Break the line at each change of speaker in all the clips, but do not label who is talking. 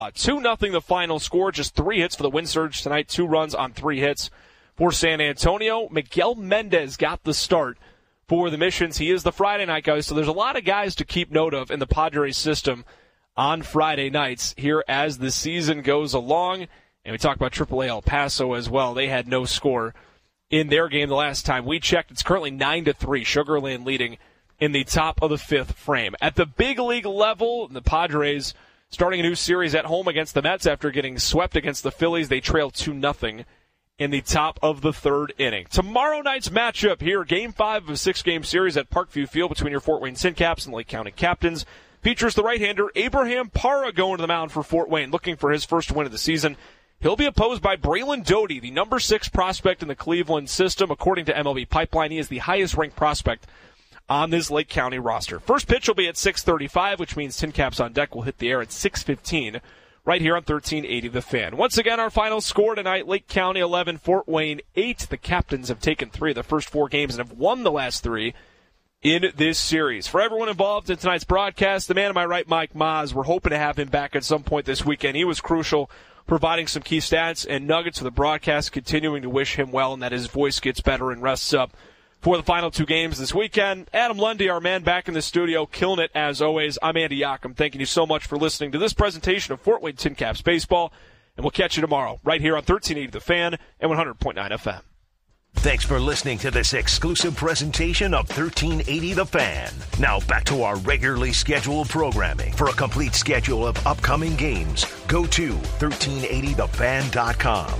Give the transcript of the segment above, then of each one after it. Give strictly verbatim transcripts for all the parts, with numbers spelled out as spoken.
Uh, two nothing the final score, just three hits for the Wind Surge tonight, two runs on three hits for San Antonio. Miguel Mendez got the start for the Missions. He is the Friday night guy, so there's a lot of guys to keep note of in the Padres system on Friday nights here as the season goes along. And we talk about triple A El Paso as well. They had no score in their game the last time we checked. It's currently nine to three, Sugar Land leading in the top of the fifth frame. At the big league level, the Padres starting a new series at home against the Mets after getting swept against the Phillies. They trail two nothing in the top of the third inning. Tomorrow night's matchup here, game five of a six-game series at Parkview Field between your Fort Wayne Sincaps and Lake County Captains, features the right-hander Abraham Parra going to the mound for Fort Wayne, looking for his first win of the season. He'll be opposed by Braylon Doty, the number six prospect in the Cleveland system. According to M L B Pipeline, he is the highest-ranked prospect on this Lake County roster. First pitch will be at six thirty-five, which means Tin Caps on Deck will hit the air at six fifteen, right here on thirteen eighty The Fan. Once again, our final score tonight, Lake County eleven, Fort Wayne eight. The Captains have taken three of the first four games and have won the last three in this series. For everyone involved in tonight's broadcast, the man on my right, Mike Maz, we're hoping to have him back at some point this weekend. He was crucial, providing some key stats and nuggets for the broadcast, continuing to wish him well and that his voice gets better and rests up for the final two games this weekend. Adam Lundy, our man, back in the studio, killing it as always. I'm Andy Yockum. Thanking you so much for listening to this presentation of Fort Wayne Tin Caps Baseball, and we'll catch you tomorrow right here on thirteen eighty The Fan and one hundred point nine F M.
Thanks for listening to this exclusive presentation of thirteen eighty The Fan. Now back to our regularly scheduled programming. For a complete schedule of upcoming games, go to thirteen eighty the fan dot com.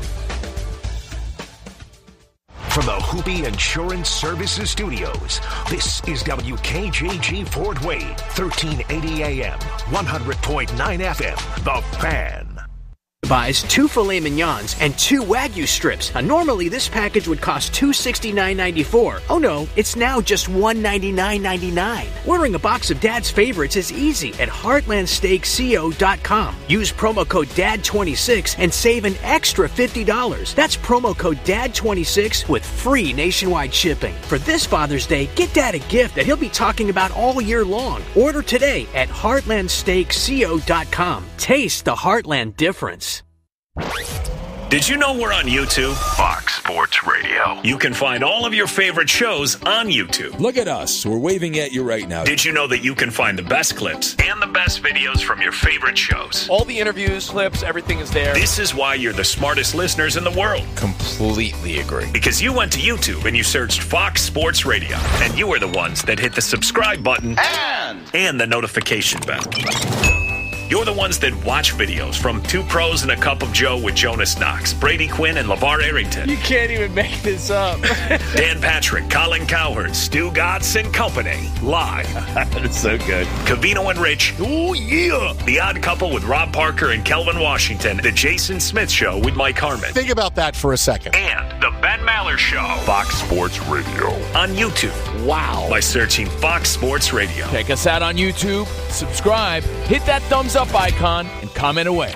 From the Hoopy Insurance Services Studios, this is W K J G Fort Wayne, thirteen eighty A M, one hundred point nine F M, The Fan.
Buys two filet mignons and two Wagyu strips. Now, normally this package would cost two hundred sixty-nine dollars and ninety-four cents. Oh no, it's now just one hundred ninety-nine dollars and ninety-nine cents. Ordering a box of Dad's favorites is easy at heartland steak co dot com. Use promo code D A D twenty-six and save an extra fifty dollars. That's promo code D A D twenty-six with free nationwide shipping. For this Father's Day, get Dad a gift that he'll be talking about all year long. Order today at heartland steak co dot com. Taste the Heartland difference.
Did you know we're on YouTube?
Fox Sports Radio.
You can find all of your favorite shows on YouTube.
Look at us. We're waving at you right now.
Did you know that you can find the best clips and the best videos from your favorite shows?
All the interviews, clips, everything is there.
This is why you're the smartest listeners in the world.
Completely agree.
Because you went to YouTube and you searched Fox Sports Radio. And you are the ones that hit the subscribe button
And,
and the notification bell. You're the ones that watch videos from Two Pros and a Cup of Joe with Jonas Knox, Brady Quinn, and LeVar Arrington.
you can't even make this up.
Dan Patrick, Colin Cowherd, Stu Gotts and Company. Live.
That's so good.
Cavino and Rich. Oh, yeah. The Odd Couple with Rob Parker and Kelvin Washington. The Jason Smith Show with Mike Harmon.
Think about that for a second.
And the Ben Maller Show.
Fox Sports Radio.
On YouTube.
Wow.
By searching Fox Sports Radio.
Check us out on YouTube, subscribe, hit that thumbs up icon, and comment away.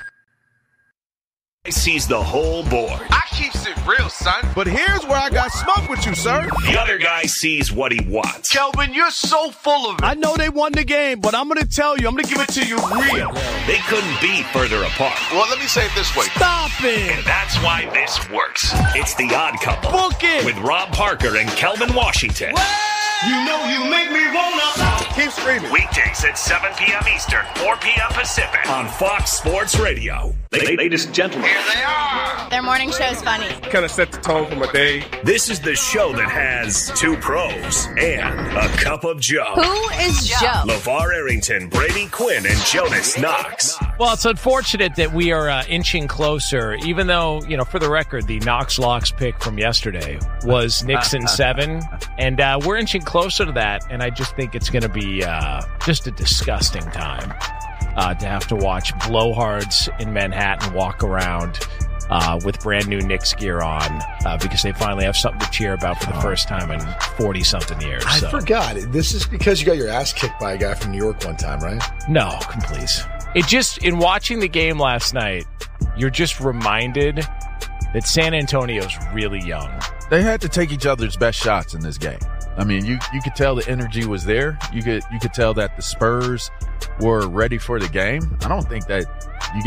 Sees the whole board.
I keeps it real, son. But here's where I got smoke with you, sir.
The other guy sees what he wants.
Kelvin, you're so full of it.
I know they won the game, but I'm going to tell you, I'm going to give it to you real.
They couldn't be further apart.
Well, let me say it this way.
Stop it.
And that's why this works. It's The Odd Couple.
Book it.
With Rob Parker and Kelvin Washington.
You know you make me wanna. Keep screaming.
Weekdays at seven p.m. Eastern, four p.m. Pacific on Fox Sports Radio. Ladies and gentlemen.
Here they are.
Their morning show's funny.
Kind of set the tone for my day.
This is the show that has two pros and a cup of Joe.
Who is Joe?
LeVar Arrington, Brady Quinn, and Jonas Knox.
Well, it's unfortunate that we are uh, inching closer, even though, you know, for the record, the Knox Locks pick from yesterday was Nixon seven, and uh, we're inching closer to that, and I just think it's going to be uh, just a disgusting time uh, to have to watch blowhards in Manhattan walk around uh, with brand new Knicks gear on uh, because they finally have something to cheer about for the first time in forty-something years.
I
so.
forgot. This is because you got your ass kicked by a guy from New York one time, right?
No, please. It just, in watching the game last night, you're just reminded that San Antonio's really young.
They had to take each other's best shots in this game.
I mean, you, you could tell the energy was there. You could you could tell that the Spurs were ready for the game. I don't think that you